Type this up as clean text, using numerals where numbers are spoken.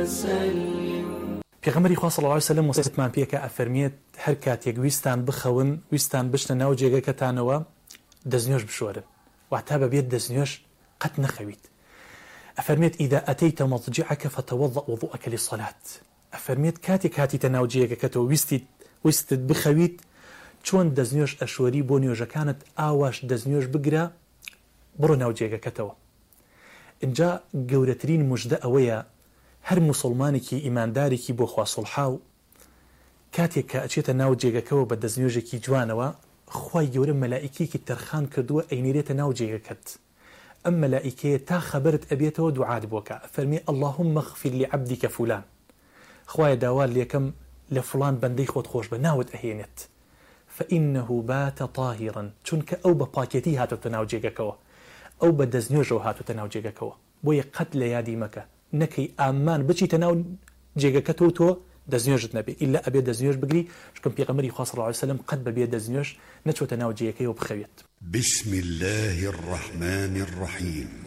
وسلم. پێغەمبەری خوا صلی الله علیه و سلم وصیتمان پێکە ئەفەرمێت هەر کاتێک ویستان بخەون ویستان بشتە ناو جێگەکەتانەوە دەستنوێژ بشۆرن واتە بەبێت دەستنوێژ قەت نەخەویت. ئەفەرمێت ئیدا ئەتەیتە مەضجعەکە فتەوەضە وضوءەکە للصەلات. ئەفەرمێت کاتێک هاتیتە ناو جێگەکەتەوە ویستت بخەویت چۆن دەستنوێژ ئەشۆری بۆ نوێژەکانت ئاواش دەستنوێژ بگرە بڕۆ ناو جێگەکەتەوە. اینجا گەورەترین موژدە ئەوەیە هەر موسڵمانێکی ئیماندارێکی بۆ خوا سڵحاو کاتێک کە ئەچێتە ناو جێگەکەەوە بە دەستنوێژێکی جوانەوە خوای گەورە مەلائیکێکی تەرخان کردووە ئەینێرێتە ناو جێگەکەت. ئەم مەلائیکەیە تا خەبەرت ئەبێتەوە دوعات بۆکە فەرمی اللهم اغفر لعبدك فلان. خوایە داوار لێکەم لە فلان بەندەی خۆت خۆش بە ناوت ئەهێنێت فإنه بات طاهرا چونکە ئەو بە پاکێتی هاتوتە ناو جێگەکەوە ئەو بە دەستنوێژەوە هاتوتە ناو جێگەکەوە بۆیە قەت لە یادی مەکە نەکەی ئامان بچیتە ناو جێگەکەتەوە تۆ دەستنوێژت نەبێ ئیلا ئەبێ دەستنوێژ بگری چونکە پێغەمبەری خوا صلی الله علیه و سلم قەت بەبێ دەستنوێژ نەچۆتە ناو جێگەکەیەوە بخەوێت. بسم الله الرحمن الرحيم.